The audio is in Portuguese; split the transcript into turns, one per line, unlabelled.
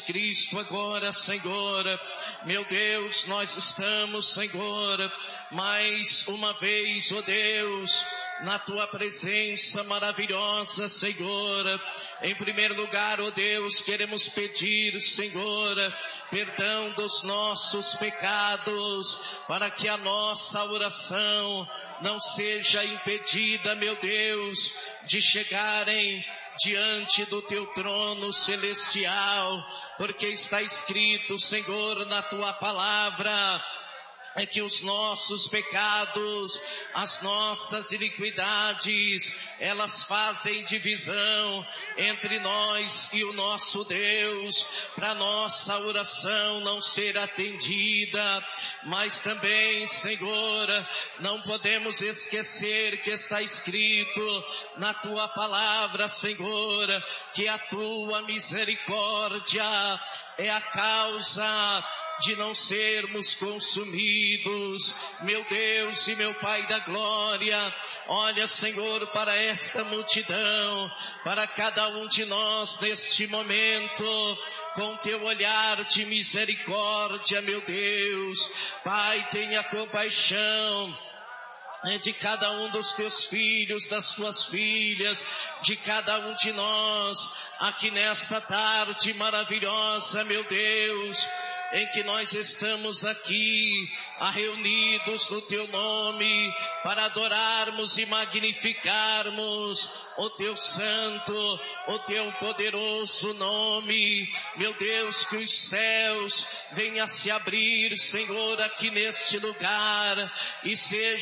Cristo, agora, Senhor, meu Deus, nós estamos, Senhor, mais uma vez, ó Deus, na Tua presença maravilhosa, Senhor. Em primeiro lugar, ó Deus, queremos pedir, Senhor, perdão dos nossos pecados, para que a nossa oração não seja impedida, meu Deus, de chegarem diante do Teu trono celestial, porque está escrito, Senhor, na Tua palavra, é que os nossos pecados, as nossas iniquidades, elas fazem divisão entre nós e o nosso Deus, para nossa oração não ser atendida. Mas também, Senhor, não podemos esquecer que está escrito na Tua palavra, Senhor, que a Tua misericórdia é a causa de não sermos consumidos. Meu Deus e meu Pai da glória, olha, Senhor, para esta multidão, para cada um de nós neste momento, com Teu olhar de misericórdia, meu Deus. Pai, tenha compaixão de cada um dos Teus filhos, das Tuas filhas, de cada um de nós, aqui nesta tarde maravilhosa, meu Deus, em que nós estamos aqui, reunidos no Teu nome, para adorarmos e magnificarmos o Teu santo, o Teu poderoso nome. Meu Deus, que os céus venham a se abrir, Senhor, aqui neste lugar, e seja